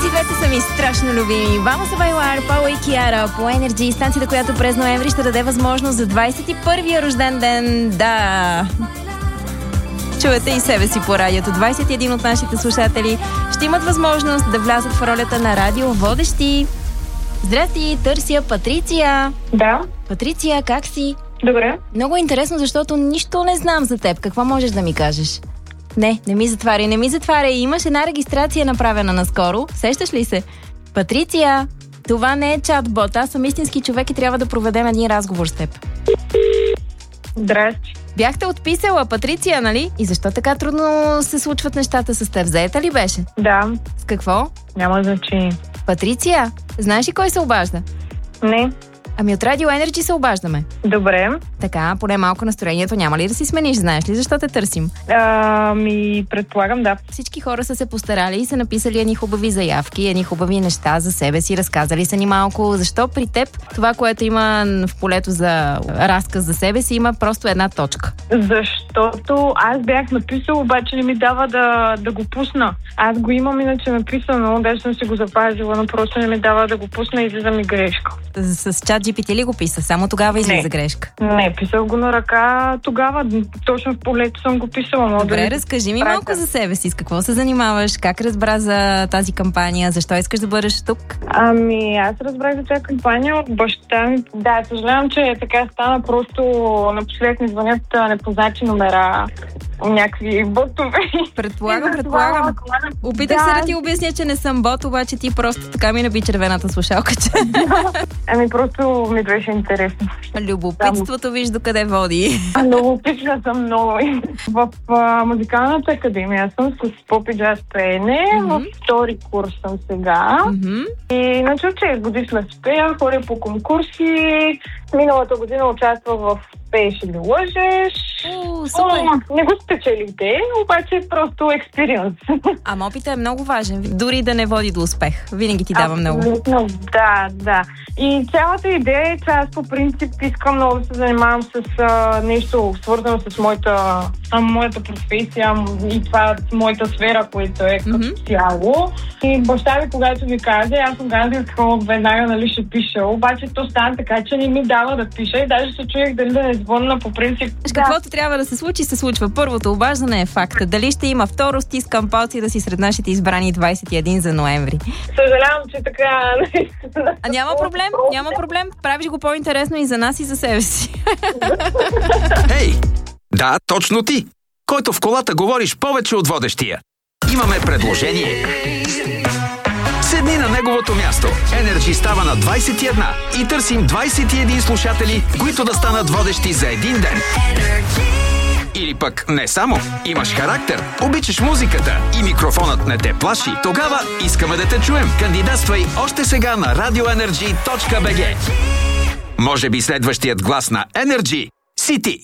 Тези двете са ми страшно любими. Vamos a bailar, Паула и Киара по Energy, станцията, която през ноември ще даде възможност за 21-я рожден ден. Да! Чувате и себе си по радиото. 21 от нашите слушатели ще имат възможност да влязат в ролята на радиоводещи. Здрасти, търся Патриция. Да. Патриция, как си? Добре. Много интересно, защото нищо не знам за теб. Какво можеш да ми кажеш? Не ми затваряй. Имаш една регистрация направена наскоро. Сещаш ли се? Патриция, това не е чат-бот. Аз съм истински човек и трябва да проведем един разговор с теб. Здрасти. Бяхте отписала, Патриция, нали? И защо така трудно се случват нещата с теб? Заета ли беше? Да. С какво? Няма значение. Патриция, знаеш ли кой се обажда? Не. Ами от Радио Energy се обаждаме. Добре. Така, поне малко настроението няма ли да си смениш? Знаеш ли защо те търсим? Предполагам, да. Всички хора са се постарали и са написали едни хубави заявки, едни хубави неща за себе си, разказали са ни малко. Защо при теб това, което има в полето за разказ за себе си, има просто една точка? Защото аз бях написал, обаче не ми дава да го пусна. Аз го имам иначе написано, даже съм си го запазила, но просто не ми дава да го пусна и излиза ми грешка. С чат GPT ли го писа? Само тогава излиза грешка? Не, писал го на ръка тогава, точно в полето съм го писала. Добре, разкажи ми малко за себе си. С какво се занимаваш? Как разбра за тази кампания? Защо искаш да бъдеш тук? Аз разбрах за тази кампания от баща ми. Да, съжалявам, че така стана. Просто напоследък ми звънят непознати номера. Някакви ботове. Предполагам. Опитах се да ти обясня, че не съм бот, обаче ти просто така ми наби червената слушалка. Просто ми беше интересно. Любопитството виж докъде води. Любопитна съм много. В музикалната академия съм с поп и джаз пеене. В втори курс съм сега. И на 6 годишна сме спея, ходя по конкурси. Миналата година участвах в Пееш или лъжеш. Не го спечелихте, обаче просто експириенс. Ама опитът е много важен, дори да не води до успех. Винаги ти дава много. Да. И цялата идея е, че аз по принцип искам много да се занимавам с нещо свързано с моята професия и това моята сфера, която е като цяло. И баща ми, когато ми каза, аз съм гарантирала веднага, ще пиша. Обаче то стана така, че не ми дава да пиша и даже се чуех дали да не звънна по принцип. Каквото трябва да се случи, се случва. Първото обаждане е факта. Дали ще има второ, стискам палци да си сред нашите избрани 21 за ноември. Съжалявам, че така... Няма проблем. Правиш го по-интересно и за нас, и за себе си. Ей! Да, точно ти! Който в колата говориш повече от водещия. Имаме предложение. Седни на неговото място. Energy става на 21 и търсим 21 слушатели, които да станат водещи за един ден. Или пък не само. Имаш характер, обичаш музиката и микрофонът не те плаши. Тогава искаме да те чуем. Кандидатствай още сега на radioenergy.bg. Може би следващият глас на Energy си ти.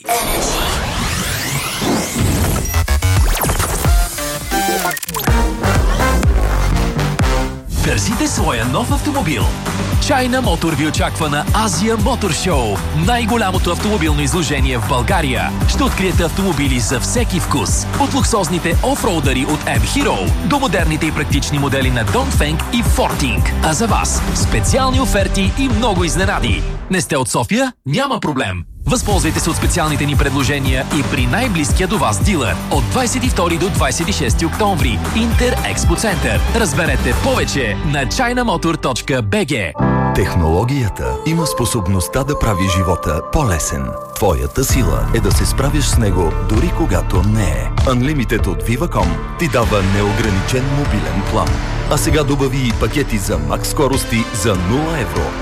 Търсите своя нов автомобил. China Motor ви очаква на Азия Мотор Шоу. Най-голямото автомобилно изложение в България. Ще откриете автомобили за всеки вкус. От луксозните офроудъри от M-Hero до модерните и практични модели на Dongfeng и Forting. А за вас специални оферти и много изненади. Не сте от София? Няма проблем. Възползвайте се от специалните ни предложения и при най-близкия до вас дилър от 22 до 26 октомври. Интер Експо Център. Разберете повече на chinamotor.bg. Технологията има способността да прави живота по-лесен. Твоята сила е да се справиш с него дори когато не е. Unlimited от Viva.com ти дава неограничен мобилен план. А сега добави и пакети за макс скорости за 0 евро.